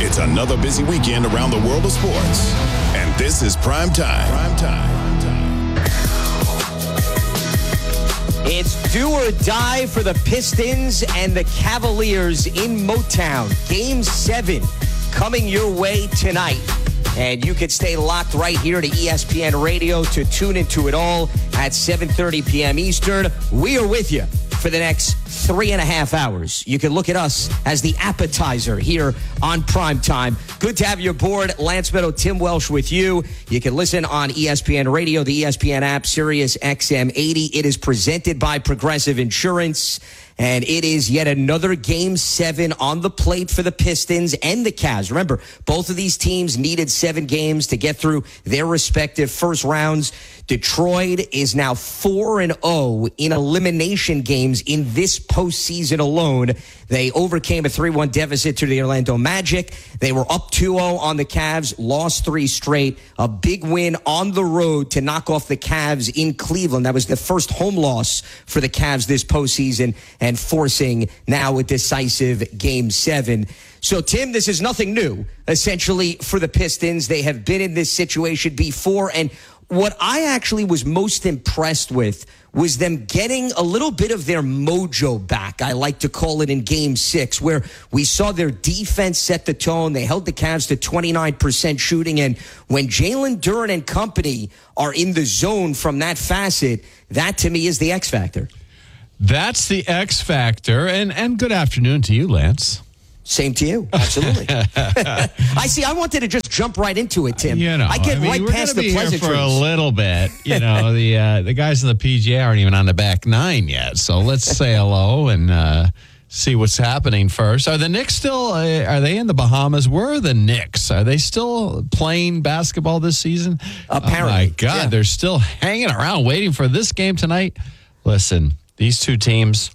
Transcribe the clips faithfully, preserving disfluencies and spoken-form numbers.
It's another busy weekend around the world of sports. And this is Prime Time. Prime Time. It's do or die for the Pistons and the Cavaliers in Motown. Game seven coming your way tonight. And you can stay locked right here to E S P N Radio to tune into it all at seven thirty p.m. Eastern. We are with you for the next three and a half hours. You can look at us as the appetizer here on Prime Time. Good to have you aboard. Lance Meadow, Tim Welsh with you. You can listen on E S P N Radio, the E S P N app, Sirius X M eighty. It is presented by Progressive Insurance. And it is yet another Game seven on the plate for the Pistons and the Cavs. Remember, both of these teams needed seven games to get through their respective first rounds. Detroit is now four and oh in elimination games in this postseason alone. They overcame a three one deficit to the Orlando Magic. They were up two oh on the Cavs, lost three straight. A big win on the road to knock off the Cavs in Cleveland. That was the first home loss for the Cavs this postseason, and forcing now a decisive Game seven. So, Tim, this is nothing new, essentially, for the Pistons. They have been in this situation before, and what I actually was most impressed with was them getting a little bit of their mojo back, I like to call it, in Game six, where we saw their defense set the tone. They held the Cavs to twenty-nine percent shooting, and when Jalen Duren and company are in the zone from that facet, that to me is the X factor. That's the X factor, and, and good afternoon to you, Lance. Same to you. Absolutely. I see. I wanted to just jump right into it, Tim. You know, I get I mean, right we're past be the pleasantries. Here for a little bit. You know, the uh, the guys in the P G A aren't even on the back nine yet. So let's say hello and uh, see what's happening first. Are the Knicks still? Uh, are they in the Bahamas? Where are the Knicks? Are they still playing basketball this season? Apparently. Oh my God, yeah. They're still hanging around waiting for this game tonight. Listen, these two teams,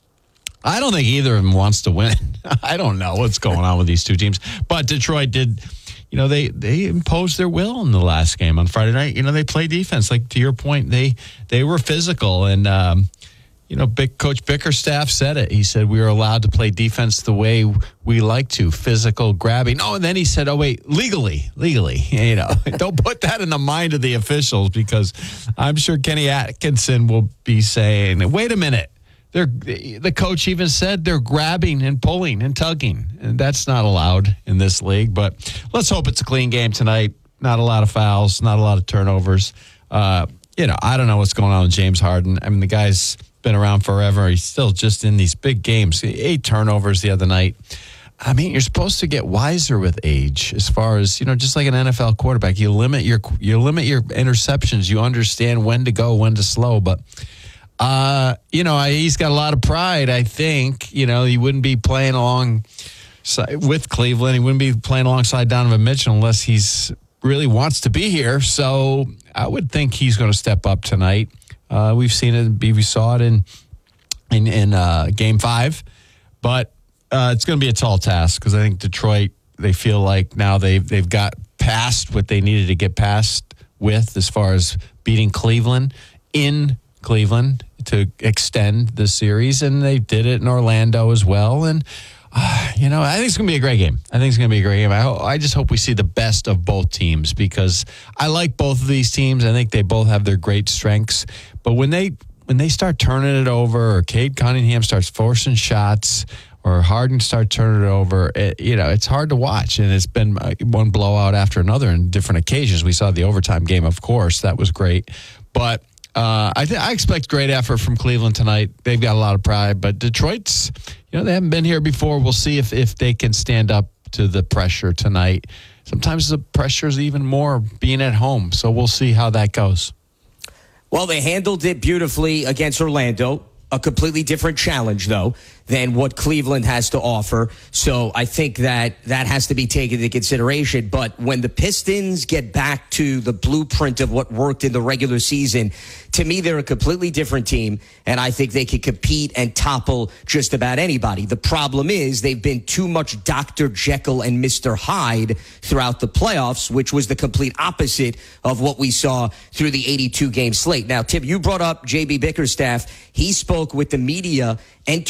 I don't think either of them wants to win. I don't know what's going on with these two teams. But Detroit did, you know, they, they imposed their will in the last game on Friday night. You know, they played defense. Like, to your point, they they were physical. And, um, you know, big Coach Bickerstaff said it. He said we were allowed to play defense the way we like to, physical, grabbing. Oh, and then he said, oh, wait, legally, legally. You know, don't put that in the mind of the officials, because I'm sure Kenny Atkinson will be saying, wait a minute. They're, the coach even said they're grabbing and pulling and tugging, and that's not allowed in this league. But let's hope it's a clean game tonight. Not a lot of fouls, not a lot of turnovers. Uh, you know, I don't know what's going on with James Harden. I mean, the guy's been around forever. He's still just in these big games. Eight turnovers the other night. I mean, you're supposed to get wiser with age, as far as, you know, just like an N F L quarterback. You limit your you limit your interceptions. You understand when to go, when to slow, but. Uh, you know, he's got a lot of pride, I think. You know, he wouldn't be playing along with Cleveland. He wouldn't be playing alongside Donovan Mitchell unless he's really wants to be here. So I would think he's going to step up tonight. Uh, we've seen it. We saw it in in, in uh, Game five. But uh, it's going to be a tall task, because I think Detroit, they feel like now they've, they've got past what they needed to get past with, as far as beating Cleveland in Cleveland to extend the series, and they did it in Orlando as well. And uh, you know, I think it's going to be a great game. I think it's going to be a great game. I, ho- I just hope we see the best of both teams, because I like both of these teams. I think they both have their great strengths. But when they when they start turning it over, or Cade Cunningham starts forcing shots, or Harden starts turning it over, it, you know, it's hard to watch. And it's been one blowout after another in different occasions. We saw the overtime game, of course. That was great. But Uh, I, th- I expect great effort from Cleveland tonight. They've got a lot of pride, but Detroit's, you know, they haven't been here before. We'll see if, if they can stand up to the pressure tonight. Sometimes the pressure is even more being at home, so we'll see how that goes. Well, they handled it beautifully against Orlando. A completely different challenge, though, than what Cleveland has to offer. So I think that that has to be taken into consideration. But when the Pistons get back to the blueprint of what worked in the regular season, to me, they're a completely different team, and I think they can compete and topple just about anybody. The problem is they've been too much Doctor Jekyll and Mister Hyde throughout the playoffs, which was the complete opposite of what we saw through the eighty-two game slate. Now, Tim, you brought up J B Bickerstaff. He spoke with the media entering game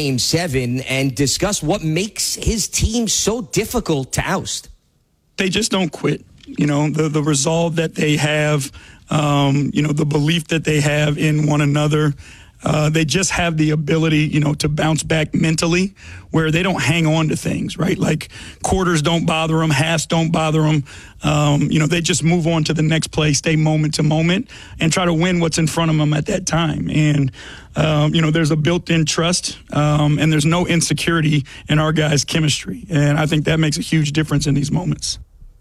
Game seven and discuss what makes his team so difficult to oust. They just don't quit. You know, the, the resolve that they have, um, you know, the belief that they have in one another. Uh, they just have the ability, you know, to bounce back mentally where they don't hang on to things, right? Like quarters don't bother them, halves don't bother them. Um, you know, they just move on to the next play, stay moment to moment, and try to win what's in front of them at that time. And, um, you know, there's a built-in trust, um, and there's no insecurity in our guys' chemistry. And I think that makes a huge difference in these moments.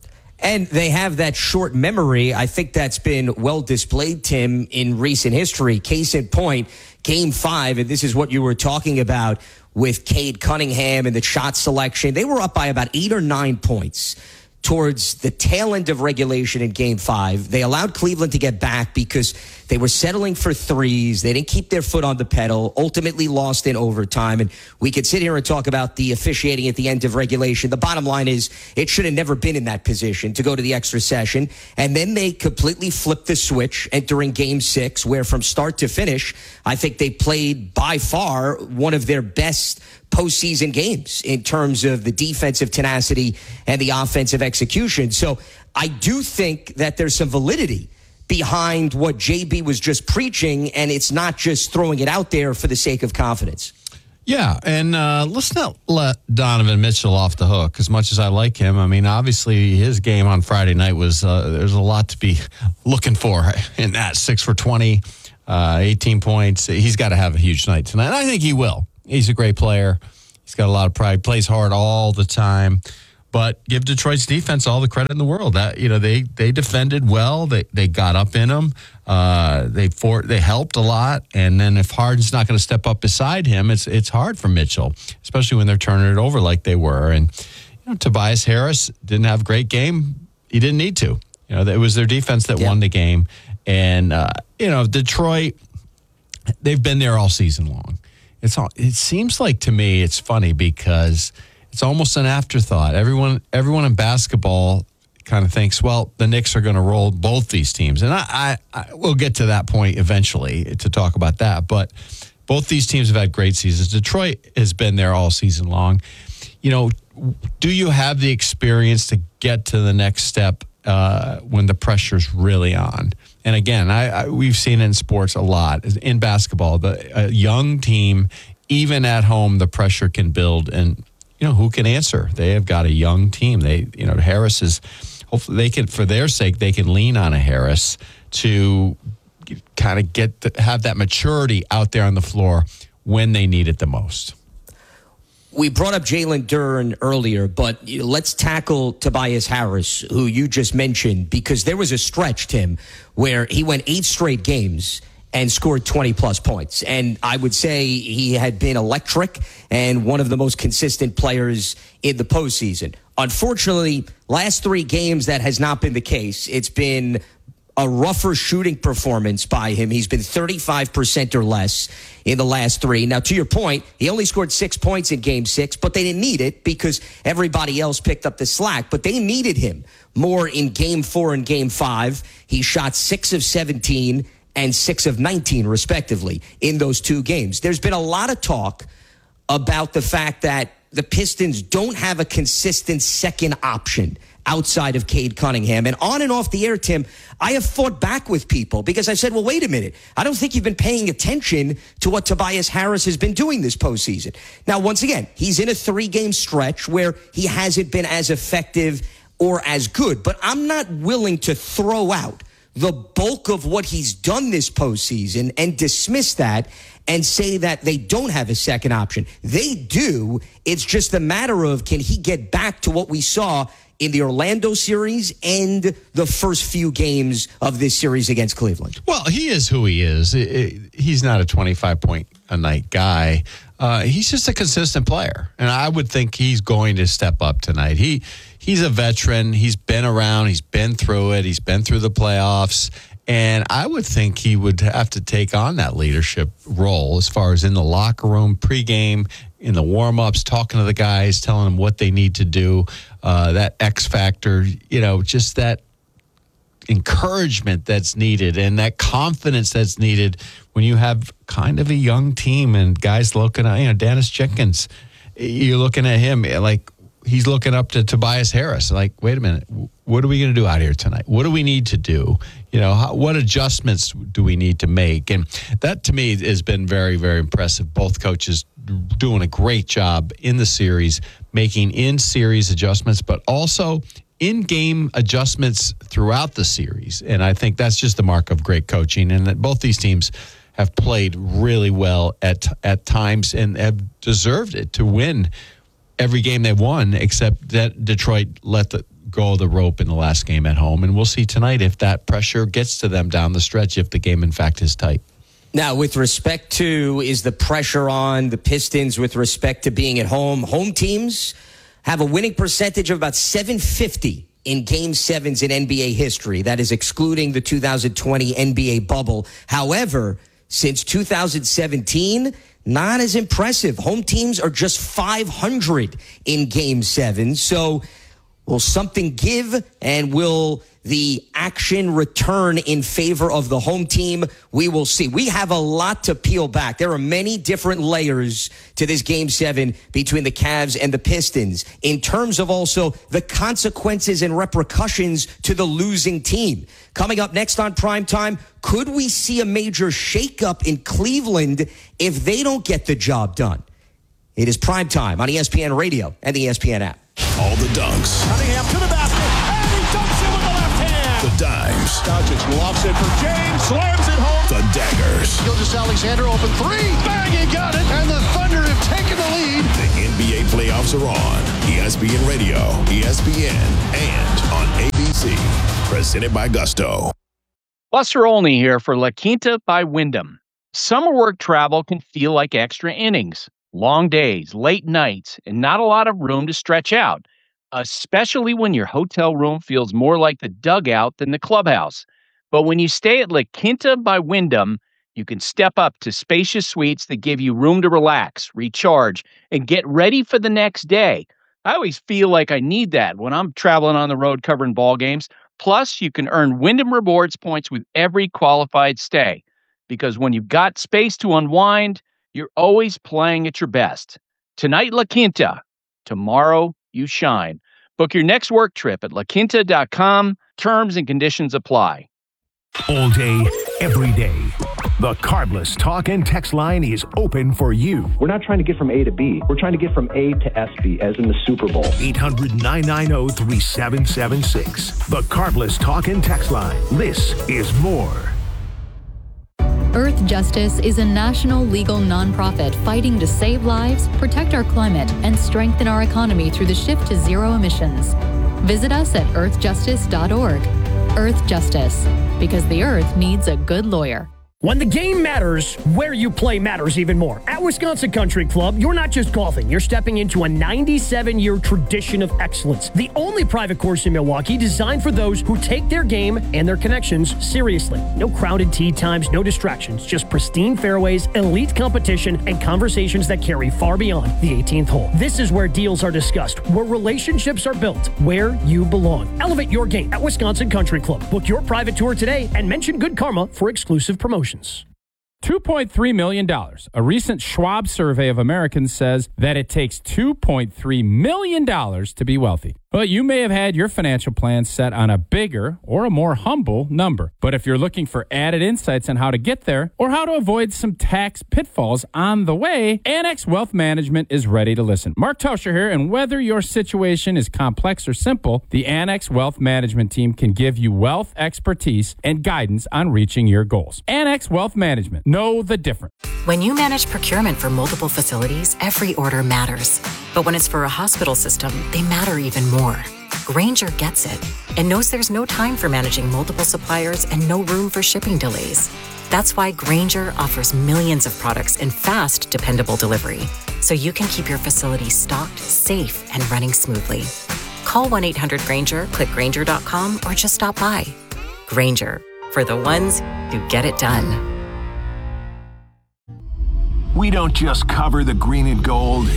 And they have that short memory. I think that's been well displayed, Tim, in recent history. Case in point, Game five, and this is what you were talking about with Cade Cunningham and the shot selection. They were up by about eight or nine points towards the tail end of regulation in Game five. They allowed Cleveland to get back because they were settling for threes. They didn't keep their foot on the pedal, ultimately lost in overtime. And we could sit here and talk about the officiating at the end of regulation. The bottom line is it should have never been in that position to go to the extra session. And then they completely flipped the switch entering Game six, where from start to finish, I think they played by far one of their best postseason games in terms of the defensive tenacity and the offensive execution. So I do think that there's some validity behind what J B was just preaching, and it's not just throwing it out there for the sake of confidence. Yeah, and uh, let's not let Donovan Mitchell off the hook. As much as I like him, I mean, obviously his game on Friday night was, uh, there's a lot to be looking for in that. six for twenty, uh, eighteen points. He's got to have a huge night tonight, and I think he will. He's a great player. He's got a lot of pride, plays hard all the time. But give Detroit's defense all the credit in the world. That you know they they defended well. They they got up in them. Uh, they for they helped a lot. And then if Harden's not going to step up beside him, it's it's hard for Mitchell, especially when they're turning it over like they were. And you know Tobias Harris didn't have a great game. He didn't need to. You know it was their defense that yeah. won the game. And uh, you know Detroit, they've been there all season long. It's all, it seems like to me it's funny because it's almost an afterthought. Everyone everyone in basketball kind of thinks, well, the Knicks are going to roll both these teams. And I, I, I we'll get to that point eventually to talk about that. But both these teams have had great seasons. Detroit has been there all season long. You know, do you have the experience to get to the next step uh, when the pressure's really on? And again, I, I we've seen it in sports a lot. In basketball, the a young team, even at home, the pressure can build. And, you know, who can answer? They have got a young team. They, you know, Harris is, hopefully they can, for their sake, they can lean on a Harris to kind of get, the, have that maturity out there on the floor when they need it the most. We brought up Jalen Duren earlier, but let's tackle Tobias Harris, who you just mentioned, because there was a stretch, Tim, where he went eight straight games and scored twenty-plus points. And I would say he had been electric and one of the most consistent players in the postseason. Unfortunately, last three games, that has not been the case. It's been a rougher shooting performance by him. He's been thirty-five percent or less in the last three. Now, to your point, he only scored six points in game six, but they didn't need it because everybody else picked up the slack. But they needed him more in game four and game five. He shot six of seventeen and six of nineteen, respectively, in those two games. There's been a lot of talk about the fact that the Pistons don't have a consistent second option outside of Cade Cunningham. And on and off the air, Tim, I have fought back with people because I said, well, wait a minute. I don't think you've been paying attention to what Tobias Harris has been doing this postseason. Now, once again, he's in a three-game stretch where he hasn't been as effective or as good. But I'm not willing to throw out the bulk of what he's done this postseason and dismiss that and say that they don't have a second option. They do. It's just a matter of, can he get back to what we saw in the Orlando series and the first few games of this series against Cleveland? Well, he is who he is. He's not a twenty-five point a night guy. Uh, he's just a consistent player. And I would think he's going to step up tonight. He He's a veteran. He's been around. He's been through it. He's been through the playoffs. And I would think he would have to take on that leadership role as far as in the locker room, pregame, in the warm-ups, talking to the guys, telling them what they need to do, uh, that X factor, you know, just that encouragement that's needed and that confidence that's needed when you have kind of a young team and guys looking at, you know, Dennis Jenkins, you're looking at him like he's looking up to Tobias Harris. Like, wait a minute, what are we going to do out here tonight? What do we need to do? You know, how, what adjustments do we need to make? And that to me has been very, very impressive. Both coaches doing a great job in the series, making in-series adjustments, but also in-game adjustments throughout the series. And I think that's just the mark of great coaching. And that both these teams have played really well at at times and have deserved it to win every game they won, except that Detroit let the, go of the rope in the last game at home. And we'll see tonight if that pressure gets to them down the stretch, if the game, in fact, is tight. Now, with respect to, is the pressure on the Pistons with respect to being at home? Home teams have a winning percentage of about seven fifty in Game sevens in N B A history. That is excluding the two thousand twenty N B A bubble. However, since two thousand seventeen, not as impressive. Home teams are just five hundred in Game seven. So will something give, and will the action return in favor of the home team? We will see. We have a lot to peel back. There are many different layers to this Game seven between the Cavs and the Pistons in terms of also the consequences and repercussions to the losing team. Coming up next on Primetime, could we see a major shakeup in Cleveland if they don't get the job done? It is Primetime on E S P N Radio and the E S P N app. All the dunks. Cunningham to the basket, and he dunks it with the left hand. The dimes. Doncic lofts it for James, slams it home. The daggers. Gilgeous-Alexander open three, bang, he got it, and the Thunder have taken the lead. The N B A playoffs are on. E S P N Radio, E S P N, and on A B C. Presented by Gusto. Buster Olney here for La Quinta by Wyndham. Summer work travel can feel like extra innings. Long days, late nights, and not a lot of room to stretch out, especially when your hotel room feels more like the dugout than the clubhouse. But when you stay at La Quinta by Wyndham, you can step up to spacious suites that give you room to relax, recharge, and get ready for the next day. I always feel like I need that when I'm traveling on the road covering ball games. Plus, you can earn Wyndham Rewards points with every qualified stay. Because when you've got space to unwind, you're always playing at your best. Tonight, La Quinta. Tomorrow, you shine. Book your next work trip at la quinta dot com. Terms and conditions apply. All day, every day. The Carbless Talk and Text line is open for you. We're not trying to get from A to B. We're trying to get from A to S B, as in the Super Bowl. eight hundred, nine nine zero, three seven seven six. The Carbless Talk and Text line. This is more. Earth Justice is a national legal nonprofit fighting to save lives, protect our climate, and strengthen our economy through the shift to zero emissions. Visit us at earth justice dot org. Earth Justice, because the Earth needs a good lawyer. When the game matters, where you play matters even more. At Wisconsin Country Club, you're not just golfing. You're stepping into a ninety-seven-year tradition of excellence. The only private course in Milwaukee designed for those who take their game and their connections seriously. No crowded tee times, no distractions, just pristine fairways, elite competition, and conversations that carry far beyond the eighteenth hole. This is where deals are discussed, where relationships are built, where you belong. Elevate your game at Wisconsin Country Club. Book your private tour today and mention Good Karma for exclusive promotions. two point three million dollars. A recent Schwab survey of Americans says that it takes two point three million dollars to be wealthy. But you may have had your financial plan set on a bigger or a more humble number. But if you're looking for added insights on how to get there or how to avoid some tax pitfalls on the way, Annex Wealth Management is ready to listen. Mark Toscher here, and whether your situation is complex or simple, the Annex Wealth Management team can give you wealth expertise and guidance on reaching your goals. Annex Wealth Management. Know the difference. When you manage procurement for multiple facilities, every order matters. But when it's for a hospital system, they matter even more. Grainger gets it and knows there's no time for managing multiple suppliers and no room for shipping delays. That's why Grainger offers millions of products in fast, dependable delivery, so you can keep your facility stocked, safe, and running smoothly. Call one eight hundred Grainger, click Grainger dot com, or just stop by. Grainger, for the ones who get it done. We don't just cover the green and gold.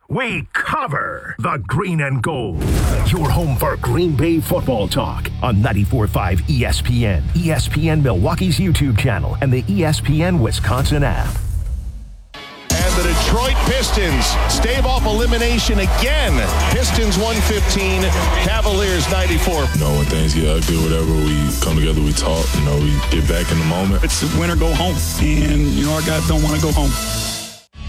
We cover the green and gold. Your home for Green Bay football talk on ninety-four point five E S P N, E S P N Milwaukee's YouTube channel, and the E S P N Wisconsin app. And the Detroit Pistons stave off elimination again. Pistons one fifteen, Cavaliers ninety-four. You know, when things get ugly or whatever, we come together, we talk, you know, we get back in the moment. It's win or go home. And, you know, our guys don't want to go home.